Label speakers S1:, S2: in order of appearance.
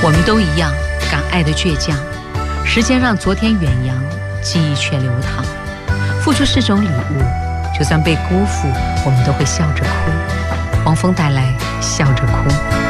S1: 我们都一样，敢爱的倔强。时间让昨天远扬，记忆却流淌。付出是种礼物，就算被辜负，我们都会笑着哭。汪峰带来笑着哭。